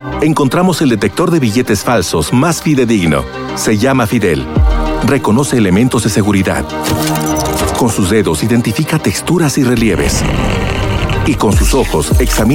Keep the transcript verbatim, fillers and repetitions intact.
Encontramos el detector de billetes falsos más fidedigno. Se llama Fidel. Reconoce elementos de seguridad. Con sus dedos identifica texturas y relieves. Y con sus ojos examina